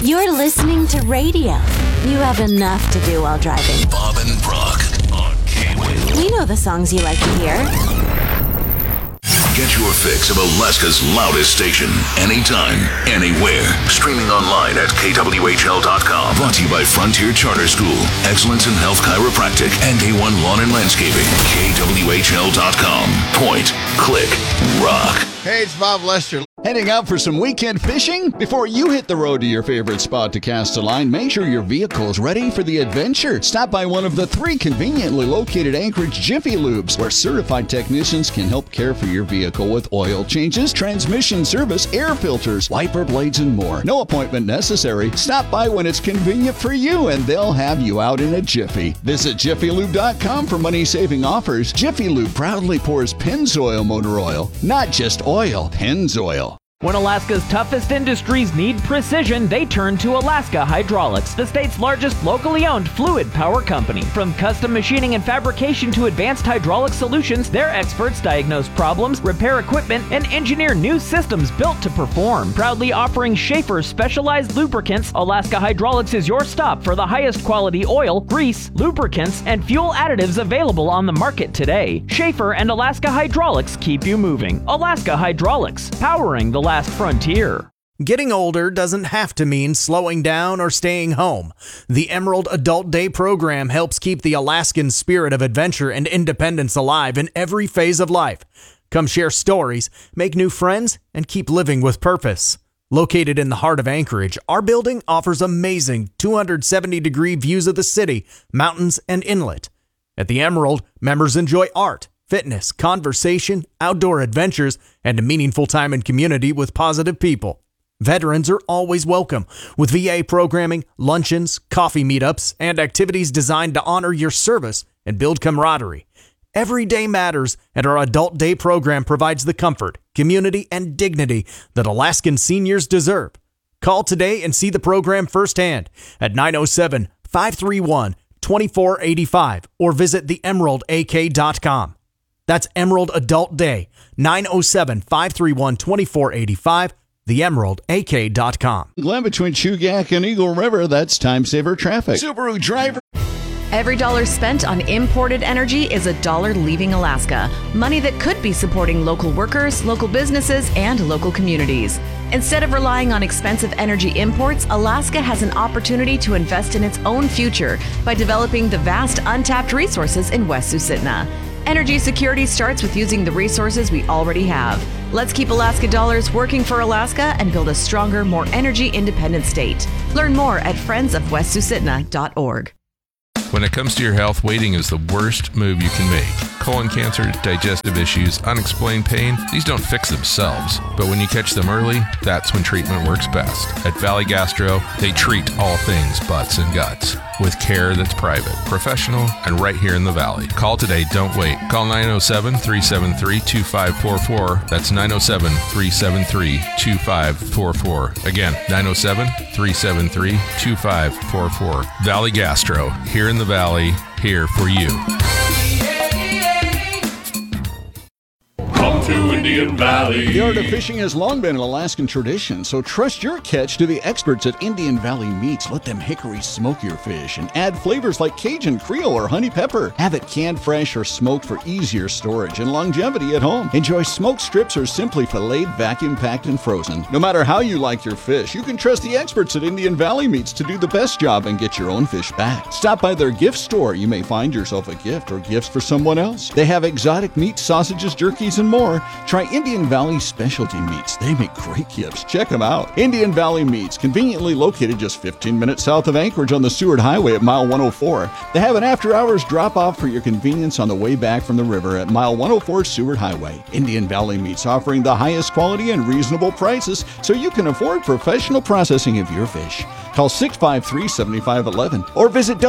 You're listening to radio. You have enough to do while driving. Bob and Brock on K-Wave. We know the songs you like to hear. Get your fix of Alaska's loudest station, anytime, anywhere. Streaming online at kwhl.com. Brought to you by Frontier Charter School, Excellence in Health Chiropractic, and A1 Lawn and Landscaping. kwhl.com. Point, click, rock. Hey, it's Bob Lester. Heading out for some weekend fishing? Before you hit the road to your favorite spot to cast a line, make sure your vehicle is ready for the adventure. Stop by one of the 3 conveniently located Anchorage Jiffy Lubes, where certified technicians can help care for your vehicle with oil changes, transmission service, air filters, wiper blades, and more. No appointment necessary. Stop by when it's convenient for you, and they'll have you out in a jiffy. Visit jiffylube.com for money-saving offers. Jiffy Lube proudly pours Pennzoil motor oil, not just oil, Pennzoil. When Alaska's toughest industries need precision, they turn to Alaska Hydraulics, the state's largest locally owned fluid power company. From custom machining and fabrication to advanced hydraulic solutions, their experts diagnose problems, repair equipment, and engineer new systems built to perform. Proudly offering Schaefer's specialized lubricants, Alaska Hydraulics is your stop for the highest quality oil, grease, lubricants, and fuel additives available on the market today. Schaefer and Alaska Hydraulics keep you moving. Alaska Hydraulics, powering the last frontier. Getting older doesn't have to mean slowing down or staying home. The Emerald Adult Day program helps keep the Alaskan spirit of adventure and independence alive in every phase of life. Come share stories, make new friends, and keep living with purpose. Located in the heart of Anchorage, our building offers amazing 270-degree views of the city, mountains, and inlet. At the Emerald, members enjoy art, fitness, conversation, outdoor adventures, and a meaningful time in community with positive people. Veterans are always welcome with VA programming, luncheons, coffee meetups, and activities designed to honor your service and build camaraderie. Every day matters, and our Adult Day program provides the comfort, community, and dignity that Alaskan seniors deserve. Call today and see the program firsthand at 907-531-2485 or visit theemeraldak.com. That's Emerald Adult Day, 907-531-2485, theemeraldak.com. Glen between Chugach and Eagle River, that's time saver traffic. Subaru driver. Every dollar spent on imported energy is a dollar leaving Alaska. Money that could be supporting local workers, local businesses, and local communities. Instead of relying on expensive energy imports, Alaska has an opportunity to invest in its own future by developing the vast untapped resources in West Susitna. Energy security starts with using the resources we already have. Let's keep Alaska dollars working for Alaska and build a stronger, more energy-independent state. Learn more at friendsofwestsusitna.org. When it comes to your health, waiting is the worst move you can make. Colon cancer, digestive issues, unexplained pain, these don't fix themselves. But when you catch them early, that's when treatment works best. At Valley Gastro, they treat all things butts and guts with care that's private, professional, and right here in the Valley. Call today, don't wait. Call 907-373-2544. That's 907-373-2544. Again, 907-373-2544. Valley Gastro, here in the Valley, here for you. Come to Indian Valley. The art of fishing has long been an Alaskan tradition, so trust your catch to the experts at Indian Valley Meats. Let them hickory smoke your fish and add flavors like Cajun, Creole, or honey pepper. Have it canned fresh or smoked for easier storage and longevity at home. Enjoy smoked strips or simply filleted, vacuum-packed, and frozen. No matter how you like your fish, you can trust the experts at Indian Valley Meats to do the best job and get your own fish back. Stop by their gift store. You may find yourself a gift or gifts for someone else. They have exotic meats, sausages, jerkies, and more. Try Indian Valley Specialty Meats. They make great gifts. Check them out. Indian Valley Meats, conveniently located just 15 minutes south of Anchorage on the Seward Highway at mile 104. They have an after-hours drop-off for your convenience on the way back from the river at mile 104 Seward Highway. Indian Valley Meats offering the highest quality and reasonable prices so you can afford professional processing of your fish. Call 653-7511 or visit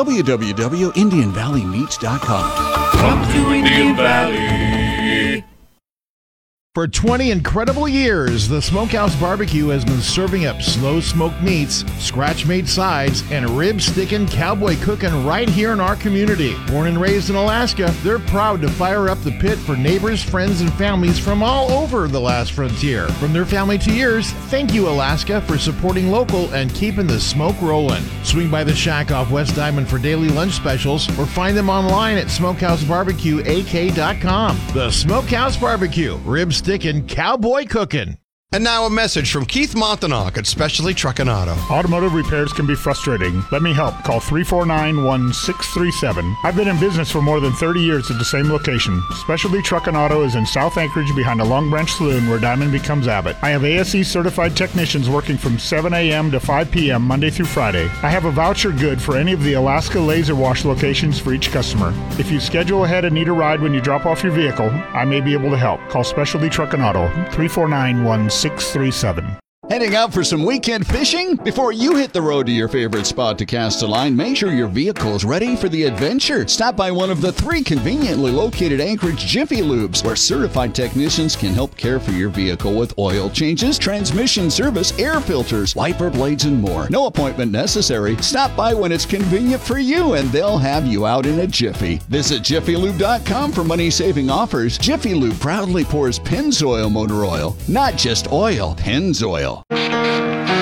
www.indianvalleymeats.com. Come to Indian Valley. For 20 incredible years, the Smokehouse Barbecue has been serving up slow smoked meats, scratch-made sides, and rib-sticking cowboy cooking right here in our community. Born and raised in Alaska, they're proud to fire up the pit for neighbors, friends, and families from all over the last frontier. From their family to yours, thank you, Alaska, for supporting local and keeping the smoke rolling. Swing by the shack off West Diamond for daily lunch specials or find them online at smokehousebarbecueak.com. The Smokehouse Barbecue, rib-sticking cowboy cooking. And now a message from Keith Montanok at Specialty Truck and Auto. Automotive repairs can be frustrating. Let me help. Call 349-1637. I've been in business for more than 30 years at the same location. Specialty Truck and Auto is in South Anchorage behind a Long Branch Saloon where Diamond becomes Abbott. I have ASE certified technicians working from 7 a.m. to 5 p.m. Monday through Friday. I have a voucher good for any of the Alaska Laser Wash locations for each customer. If you schedule ahead and need a ride when you drop off your vehicle, I may be able to help. Call Specialty Truck and Auto, 349-1637. Heading out for some weekend fishing? Before you hit the road to your favorite spot to cast a line, make sure your vehicle is ready for the adventure. Stop by one of the 3 conveniently located Anchorage Jiffy Lubes, where certified technicians can help care for your vehicle with oil changes, transmission service, air filters, wiper blades, and more. No appointment necessary. Stop by when it's convenient for you, and they'll have you out in a jiffy. Visit jiffylube.com for money-saving offers. Jiffy Lube proudly pours Pennzoil motor oil. Not just oil, Pennzoil.